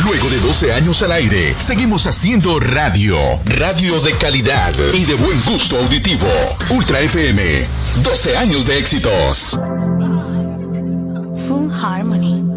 Luego de 12 años al aire, seguimos haciendo radio. Radio de calidad y de buen gusto auditivo. Ultra FM, 12 años de éxitos. Full Harmony.